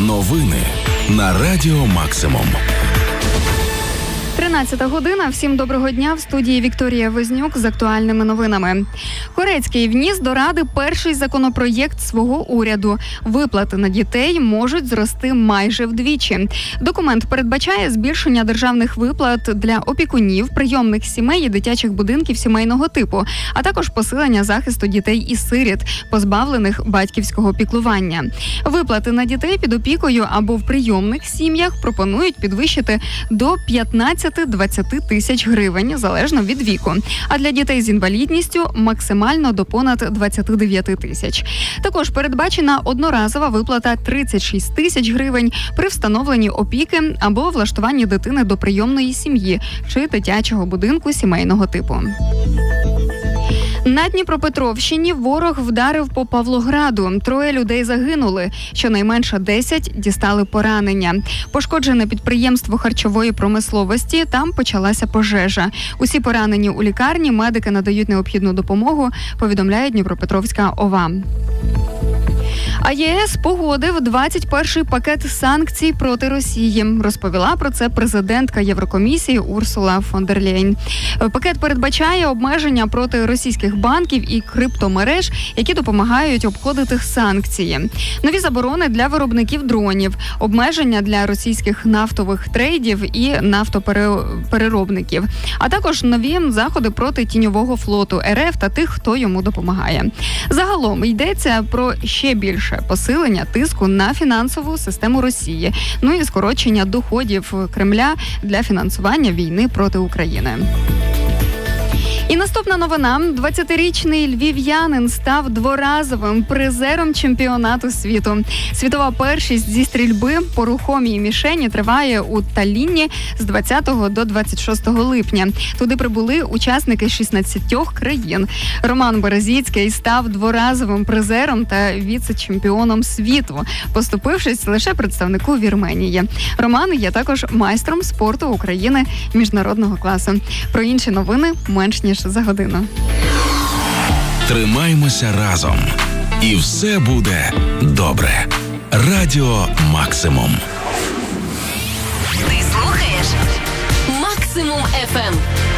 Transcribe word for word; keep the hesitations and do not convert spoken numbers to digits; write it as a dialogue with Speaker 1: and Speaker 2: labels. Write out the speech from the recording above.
Speaker 1: Новини на Радіо Максимум.
Speaker 2: тринадцята година. Всім доброго дня. В студії Вікторія Вознюк з актуальними новинами. Корецький вніс до Ради перший законопроєкт свого уряду. Виплати на дітей можуть зрости майже вдвічі. Документ передбачає збільшення державних виплат для опікунів, прийомних сімей і дитячих будинків сімейного типу, а також посилення захисту дітей і сиріт, позбавлених батьківського піклування. Виплати на дітей під опікою або в прийомних сім'ях пропонують підвищити до п'ятнадцять-двадцять тисяч гривень, залежно від віку. А для дітей з інвалідністю максимально до понад двадцять дев'ять тисяч. Також передбачена одноразова виплата тридцять шість тисяч гривень при встановленні опіки або влаштуванні дитини до прийомної сім'ї чи дитячого будинку сімейного типу. На Дніпропетровщині ворог вдарив по Павлограду. Троє людей загинули. Щонайменше десять дістали поранення. Пошкоджене підприємство харчової промисловості. Там почалася пожежа. Усі поранені у лікарні. Медики надають необхідну допомогу, повідомляє Дніпропетровська ОВА. А ЄС погодив двадцять перший пакет санкцій проти Росії. Розповіла про це президентка Єврокомісії Урсула фон дер Ляєн. Пакет передбачає обмеження проти російських банків і криптомереж, які допомагають обходити санкції. Нові заборони для виробників дронів, обмеження для російських нафтових трейдів і нафтопереробників, а також нові заходи проти тіньового флоту РФ та тих, хто йому допомагає. Загалом йдеться про ще більше посилення тиску на фінансову систему Росії, ну і скорочення доходів Кремля для фінансування війни проти України. І наступна новина. двадцятирічний львів'янин став дворазовим призером чемпіонату світу. Світова першість зі стрільби по рухомій мішені триває у Таллінні з двадцятого до двадцять шостого липня. Туди прибули учасники з шістнадцяти країн. Роман Березіцький став дворазовим призером та віце-чемпіоном світу, поступившись лише представнику Вірменії. Роман є також майстром спорту України міжнародного класу. Про інші новини менш ніж за годину.
Speaker 1: Тримаймося разом. І все буде добре. Радіо Максимум.
Speaker 3: Ти слухаєш Максимум еф ем.